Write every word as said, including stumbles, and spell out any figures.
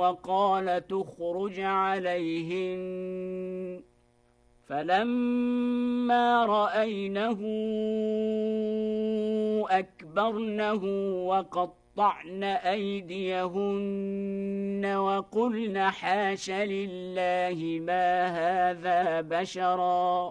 وقال تخرج عليهن فلما رأينه أكبرنه وقطعن أيديهن وقلن حاش لله ما هذا بشرا